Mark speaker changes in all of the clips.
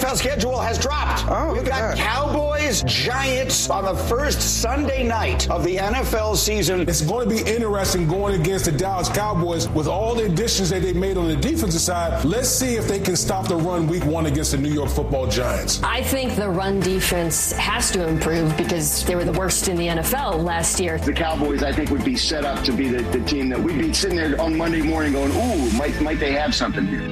Speaker 1: NFL schedule has dropped. We've got Cowboys, Giants on the first Sunday night of the NFL season.
Speaker 2: It's going to be interesting going against the Dallas Cowboys with all the additions that they made on the defensive side. Let's see if they can stop the run week one against the New York Football Giants.
Speaker 3: I think the run defense has to improve because they were the worst in the NFL last year.
Speaker 4: The Cowboys, I think, would be set up to be the team that we'd be sitting there on Monday morning going, ooh, might they have something here?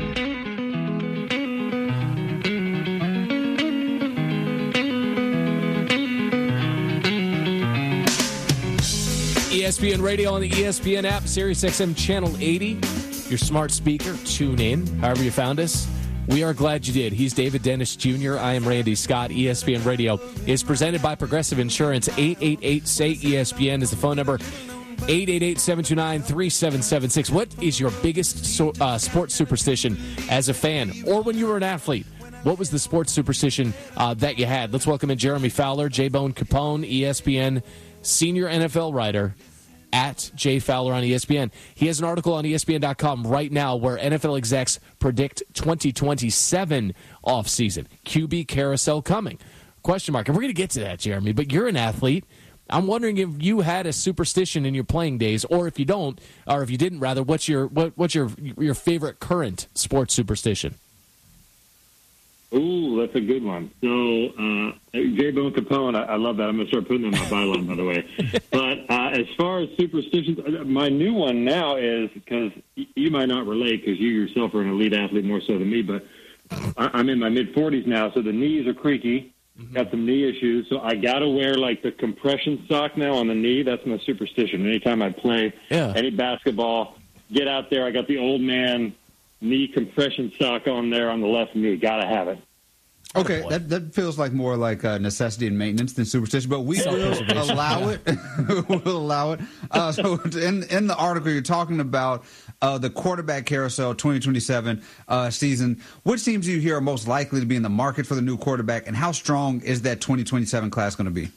Speaker 5: ESPN Radio on the ESPN app, SiriusXM Channel 80. Your smart speaker, tune in. However you found us, we are glad you did. He's David Dennis Jr. I am Randy Scott. ESPN Radio is presented by Progressive Insurance. 888-SAY-ESPN is the phone number. 888-729-3776. What is your biggest sports superstition as a fan or when you were an athlete? What was the sports superstition that you had? Let's welcome in Jeremy Fowler, J-Bone Capone, ESPN senior NFL writer at Jay Fowler on ESPN. He has an article on ESPN.com right now where NFL execs predict 2027 offseason. QB carousel coming. Question mark. And we're going to get to that, Jeremy, but you're an athlete. I'm wondering if you had a superstition in your playing days, or if you don't, or if you didn't, rather, what's your favorite current sports superstition?
Speaker 6: Ooh, that's a good one. So, J-Bone Capone, I love that. I'm going to start putting that in my byline, by the way. But as far as superstitions, my new one now is, because you might not relate because you yourself are an elite athlete more so than me, but I'm in my mid-40s now, so the knees are creaky. Got some knee issues, so I got to wear, like, the compression sock now on the knee. That's my superstition. Anytime I play any basketball, get out there, I got the old man knee compression sock on there on the left knee. Got to have it.
Speaker 7: Okay, that feels like more like necessity and maintenance than superstition, but we will allow it. We'll allow it. So in the article, you're talking about the quarterback carousel 2027 season. Which teams do you hear are most likely to be in the market for the new quarterback, and how strong is that 2027 class going to be?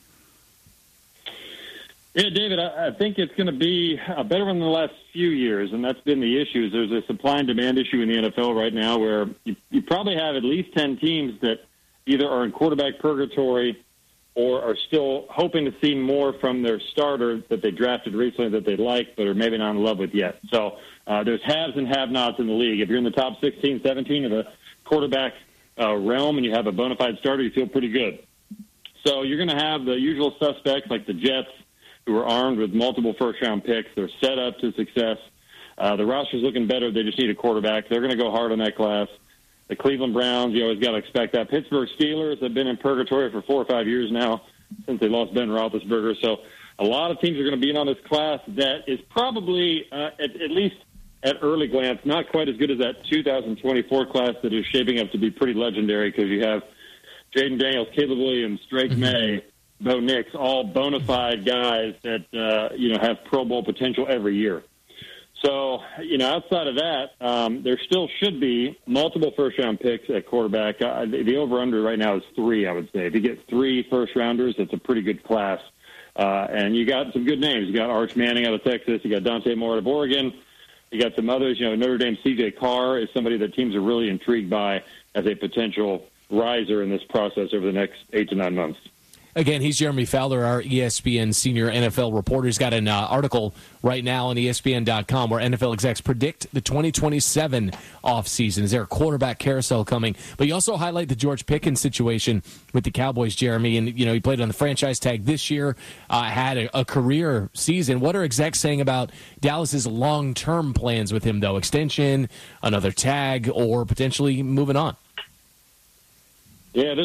Speaker 6: Yeah, David, I think it's going to be better than the last few years, and that's been the issue. There's a supply and demand issue in the NFL right now where you probably have at least 10 teams that either are in quarterback purgatory or are still hoping to see more from their starter that they drafted recently that they like but are maybe not in love with yet. So there's haves and have-nots in the league. If you're in the top 16, 17 of the quarterback realm and you have a bona fide starter, you feel pretty good. So you're going to have the usual suspects like the Jets, who are armed with multiple first-round picks. They're set up to success. The roster's looking better. They just need a quarterback. They're going to go hard on that class. The Cleveland Browns, you always got to expect that. Pittsburgh Steelers have been in purgatory for 4 or 5 years now since they lost Ben Roethlisberger. So a lot of teams are going to be in on this class that is probably, at least at early glance, not quite as good as that 2024 class that is shaping up to be pretty legendary because you have Jaden Daniels, Caleb Williams, Drake May, Bo Nix, all bona fide guys that, have Pro Bowl potential every year. So, outside of that, there still should be multiple first-round picks at quarterback. The over-under right now is 3, I would say. If you get 3 first-rounders, it's a pretty good class. And you got some good names. You got Arch Manning out of Texas. You got Dante Moore out of Oregon. You got some others. Notre Dame's C.J. Carr is somebody that teams are really intrigued by as a potential riser in this process over the next 8 to 9 months.
Speaker 5: Again, he's Jeremy Fowler, our ESPN senior NFL reporter. He's got an article right now on ESPN.com where NFL execs predict the 2027 offseason. Is there a quarterback carousel coming? But you also highlight the George Pickens situation with the Cowboys, Jeremy. And, he played on the franchise tag this year, had a career season. What are execs saying about Dallas's long-term plans with him, though? Extension, another tag, or potentially moving on?
Speaker 6: Yeah,